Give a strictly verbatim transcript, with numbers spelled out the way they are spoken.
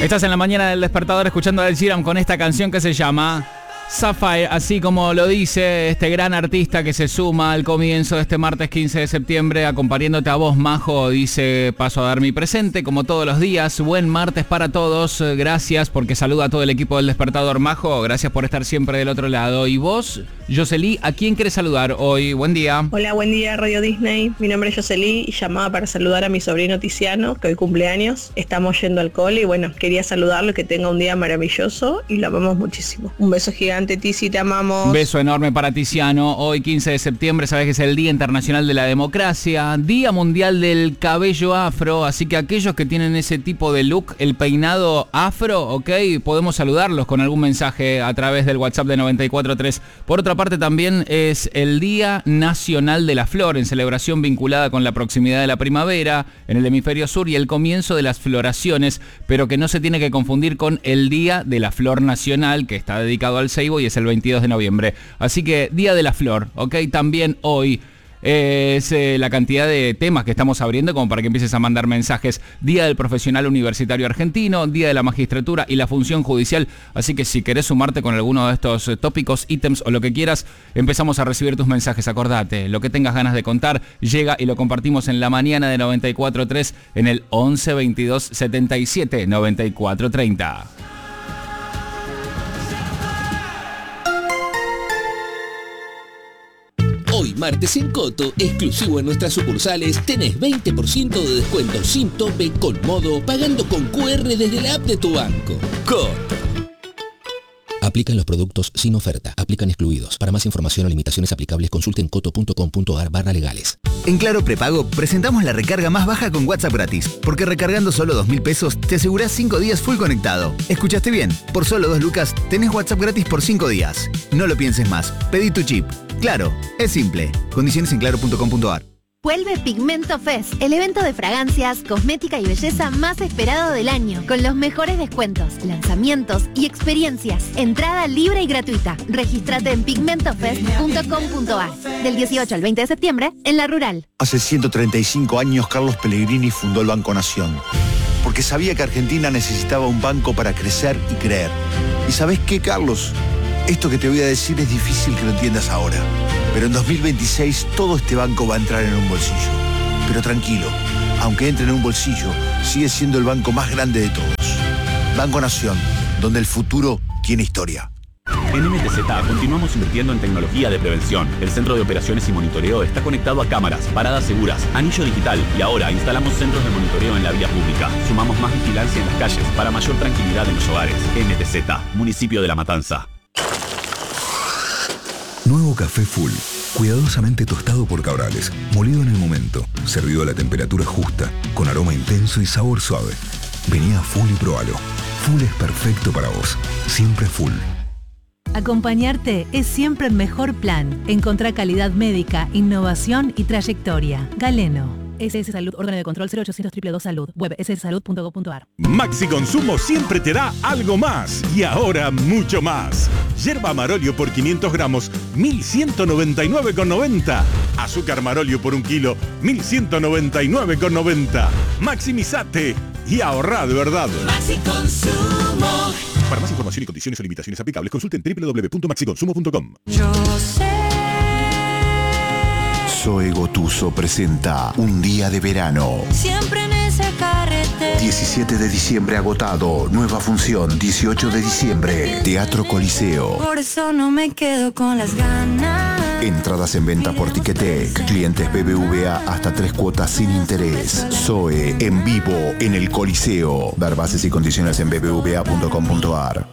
Estás en la mañana del despertador escuchando a Ed Sheeran con esta canción que se llama Sapphire, así como lo dice este gran artista que se suma al comienzo de este martes quince de septiembre, acompañándote a vos, Majo. Dice: paso a dar mi presente, como todos los días. Buen martes para todos. Gracias, porque saluda a todo el equipo del despertador, Majo. Gracias por estar siempre del otro lado. Y vos, Yoseli, ¿a quién querés saludar hoy? Buen día. Hola, buen día, Radio Disney. Mi nombre es Yoseli y llamaba para saludar a mi sobrino Tiziano, que hoy cumpleaños. Estamos yendo al cole y bueno, quería saludarlo, que tenga un día maravilloso y lo amamos muchísimo. Un beso gigante. Tizi, te amamos. Un beso enorme para Tiziano. Hoy quince de septiembre, sabes que es el Día Internacional de la Democracia, Día Mundial del Cabello Afro, así que aquellos que tienen ese tipo de look, el peinado afro, ok, podemos saludarlos con algún mensaje a través del WhatsApp de noventa y cuatro tres. Por otra parte, también es el Día Nacional de la Flor, en celebración vinculada con la proximidad de la primavera en el hemisferio sur y el comienzo de las floraciones, pero que no se tiene que confundir con el Día de la Flor Nacional, que está dedicado al ceibo y es el veintidós de noviembre. Así que Día de la Flor, ¿ok? También hoy eh, es eh, la cantidad de temas que estamos abriendo como para que empieces a mandar mensajes. Día del Profesional Universitario Argentino, Día de la Magistratura y la Función Judicial. Así que si querés sumarte con alguno de estos eh, tópicos, ítems o lo que quieras, empezamos a recibir tus mensajes. Acordate, lo que tengas ganas de contar, llega y lo compartimos en la mañana de noventa y cuatro tres en el once veintidós setenta y siete noventa y cuatro treinta. Hoy martes en Coto, exclusivo en nuestras sucursales, tenés veinte por ciento de descuento sin tope con Modo, pagando con cu erre desde la app de tu banco. Coto. Aplican los productos sin oferta. Aplican excluidos. Para más información o limitaciones aplicables, consulten coto punto com punto ar barra legales. En Claro Prepago presentamos la recarga más baja con WhatsApp gratis, porque recargando solo dos mil pesos te asegurás cinco días full conectado. ¿Escuchaste bien? Por solo dos lucas tenés WhatsApp gratis por cinco días. No lo pienses más. Pedí tu chip. Claro, es simple. Condiciones en claro punto com punto ar. Vuelve Pigmento Fest, el evento de fragancias, cosmética y belleza más esperado del año, con los mejores descuentos, lanzamientos y experiencias. Entrada libre y gratuita. Regístrate en pigmento fest punto com punto ar. Del dieciocho al veinte de septiembre, en La Rural. Hace ciento treinta y cinco años, Carlos Pellegrini fundó el Banco Nación, porque sabía que Argentina necesitaba un banco para crecer y creer. ¿Y sabés qué, Carlos? Esto que te voy a decir es difícil que lo entiendas ahora, pero en dos mil veintiséis todo este banco va a entrar en un bolsillo. Pero tranquilo, aunque entre en un bolsillo, sigue siendo el banco más grande de todos. Banco Nación, donde el futuro tiene historia. En M T Z continuamos invirtiendo en tecnología de prevención. El centro de operaciones y monitoreo está conectado a cámaras, paradas seguras, anillo digital y ahora instalamos centros de monitoreo en la vía pública. Sumamos más vigilancia en las calles para mayor tranquilidad en los hogares. M T Z, municipio de La Matanza. Nuevo café Full, cuidadosamente tostado por Cabrales, molido en el momento, servido a la temperatura justa, con aroma intenso y sabor suave. Vení a Full y probalo. Full es perfecto para vos, siempre Full. Acompañarte es siempre el mejor plan. Encontrá calidad médica, innovación y trayectoria. Galeno. S S Salud, órgano de control cero ochocientos dos dos dos Salud, web ese ese salud punto gob punto ar. Maxi Consumo siempre te da algo más y ahora mucho más. Yerba Marolio por quinientos gramos, mil ciento noventa y nueve con noventa. Azúcar Marolio por un kilo, mil ciento noventa y nueve con noventa. Maximizate y ahorrá de verdad. Maxi Consumo. Para más información y condiciones o limitaciones aplicables, consulten doble u doble u doble u punto maxi consumo punto com. Yo sé. Zoe Gotuso presenta Un Día de Verano. Siempre en ese carrete. diecisiete de diciembre agotado. Nueva función, dieciocho de diciembre. Teatro Coliseo. Por eso no me quedo con las ganas. Entradas en venta por Ticketek. Clientes B B V A hasta tres cuotas sin interés. Zoe en vivo en el Coliseo. Dar bases y condiciones en b b v a punto com punto ar.